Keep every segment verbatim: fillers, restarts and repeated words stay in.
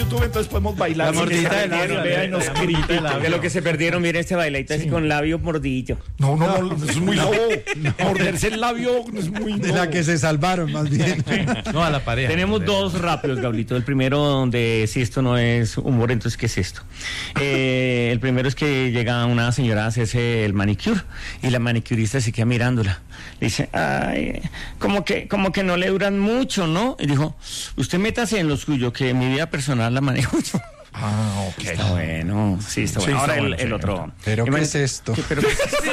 YouTube, entonces podemos bailar. La mordidita del labio. Vea y nos critiquen. De lo que se perdieron, mire este bailadito así con labio mordillo. No, no, no, es muy lobo. Morderse el labio es muy De lobo. la que se salvaron, más bien. No, a la pareja. Tenemos dos rápidos, Gablito. El primero, donde si esto no es humor, entonces ¿qué es esto? Eh, el primero es que llega una señora a hacerse el manicure y la manicurista se queda mirándola. Le dice, ay, como que, como que no le duran mucho, ¿no? Y dijo, usted métase en lo suyo, que mi vida personal la manejo yo. Ah, ok. Está bueno, sí, está Sí, bueno. está Ahora bueno, el, sí. el otro. ¿Pero qué es esto? ¿Qué, pero qué es esto?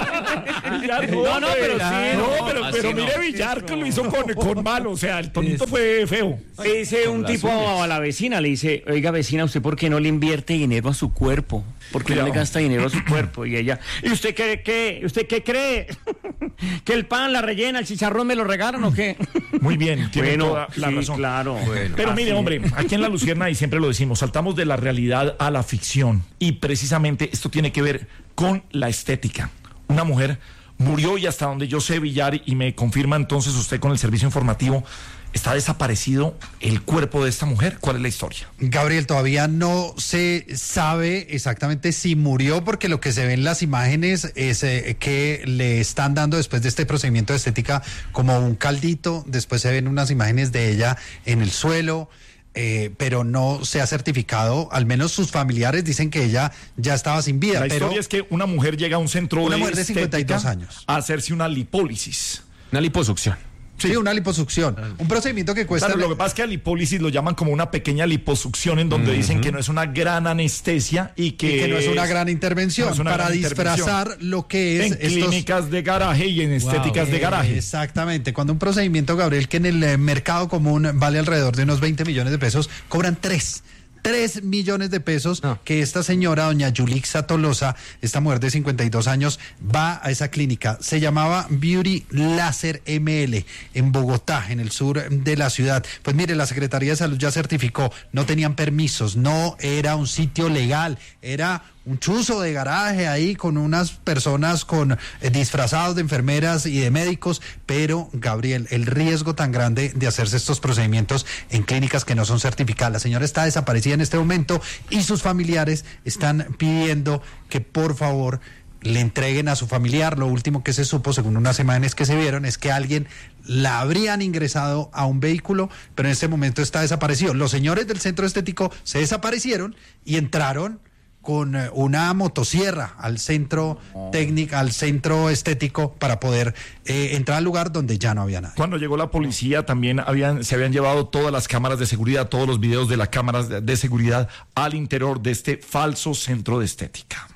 No, no, pero sí. No, pero, así pero no. mire Villar que lo hizo con, con malo. O sea, el tonito fue feo. Le dice un las tipo uñas. a la vecina, le dice, oiga vecina, ¿usted por qué no le invierte dinero a su cuerpo? ¿Por qué no Cuidado. le gasta dinero a su cuerpo? Y ella, ¿y usted qué, qué, usted qué cree? ¿Que el pan, la rellena, el chicharrón me lo regalan o qué? Muy bien, tiene Bueno, toda la sí, razón. claro. Pero Así mire, es. hombre, aquí en La Lucierna, y siempre lo decimos, saltamos de la realidad a la ficción. Y precisamente esto tiene que ver con la estética. Una mujer murió y hasta donde yo sé, Villar, y me confirma entonces usted con el servicio informativo, está desaparecido el cuerpo de esta mujer. ¿Cuál es la historia? Gabriel, todavía no se sabe exactamente si murió, porque lo que se ve en las imágenes es eh, que le están dando después de este procedimiento de estética como un caldito. Después se ven unas imágenes de ella en el suelo. Eh, pero no se ha certificado, al menos sus familiares dicen que ella ya estaba sin vida. La pero historia es que una mujer llega a un centro Una de mujer de cincuenta y dos estética años. a hacerse una lipólisis. Una liposucción. Sí, una liposucción. Un procedimiento que cuesta... Claro, lo que pasa es que a lipólisis lo llaman como una pequeña liposucción, en donde dicen que no es una gran anestesia y que, y que no es una gran intervención, no es una para gran disfrazar intervención. lo que es en estos... clínicas de garaje y en estéticas de Eh, garaje. Exactamente, cuando un procedimiento, Gabriel, que en el eh, mercado común vale alrededor de unos veinte millones de pesos, cobran tres. tres millones de pesos No. que esta señora, doña Yulixa Tolosa, esta mujer de cincuenta y dos años, va a esa clínica. Se llamaba Beauty Láser M L en Bogotá, en el sur de la ciudad. Pues mire, la Secretaría de Salud ya certificó, no tenían permisos, no era un sitio legal, era un chuzo de garaje ahí con unas personas con eh, disfrazados de enfermeras y de médicos, pero Gabriel, el riesgo tan grande de hacerse estos procedimientos en clínicas que no son certificadas. La señora está desaparecida en este momento y sus familiares están pidiendo que por favor le entreguen a su familiar. Lo último que se supo, según unas imágenes que se vieron, es que alguien la habrían ingresado a un vehículo, pero en este momento está desaparecido. Los señores del centro estético se desaparecieron y entraron con una motosierra al centro técnico, al centro estético, para poder eh, entrar al lugar donde ya no había nadie. Cuando llegó la policía también habían, se habían llevado todas las cámaras de seguridad, todos los videos de las cámaras de, de seguridad al interior de este falso centro de estética.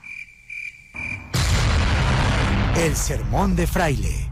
El sermón de Fraile.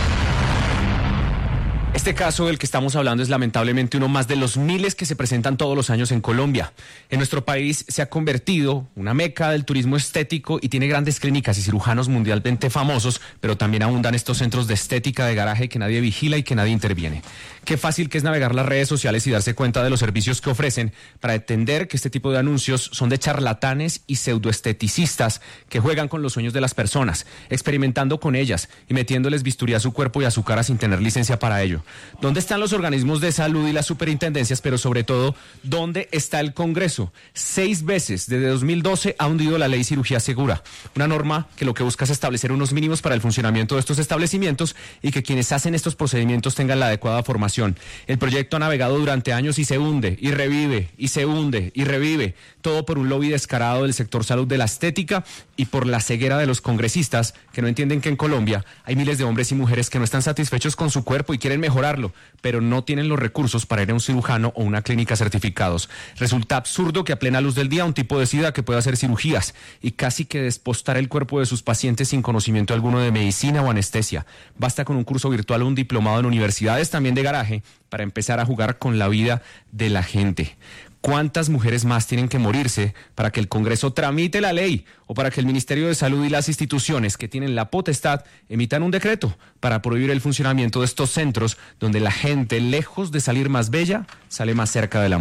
Este caso del que estamos hablando es lamentablemente uno más de los miles que se presentan todos los años en Colombia. En nuestro país se ha convertido una meca del turismo estético y tiene grandes clínicas y cirujanos mundialmente famosos, pero también abundan estos centros de estética de garaje que nadie vigila y que nadie interviene. Qué fácil que es navegar las redes sociales y darse cuenta de los servicios que ofrecen para entender que este tipo de anuncios son de charlatanes y pseudoesteticistas que juegan con los sueños de las personas, experimentando con ellas y metiéndoles bisturí a su cuerpo y a su cara sin tener licencia para ello. ¿Dónde están los organismos de salud y las superintendencias? Pero sobre todo, ¿dónde está el Congreso? Seis veces desde dos mil doce ha hundido la ley Cirugía Segura, una norma que lo que busca es establecer unos mínimos para el funcionamiento de estos establecimientos y que quienes hacen estos procedimientos tengan la adecuada formación. El proyecto ha navegado durante años y se hunde, y revive, y se hunde, y revive, todo por un lobby descarado del sector salud de la estética y por la ceguera de los congresistas que no entienden que en Colombia hay miles de hombres y mujeres que no están satisfechos con su cuerpo y quieren mejorarlo, pero no tienen los recursos para ir a un cirujano o una clínica certificados. Resulta absurdo que a plena luz del día un tipo decida que puede hacer cirugías y casi que despostar el cuerpo de sus pacientes sin conocimiento alguno de medicina o anestesia. Basta con un curso virtual o un diplomado en universidades, también de garaje, para empezar a jugar con la vida de la gente. ¿Cuántas mujeres más tienen que morirse para que el Congreso tramite la ley o para que el Ministerio de Salud y las instituciones que tienen la potestad emitan un decreto para prohibir el funcionamiento de estos centros donde la gente, lejos de salir más bella, sale más cerca de la muerte?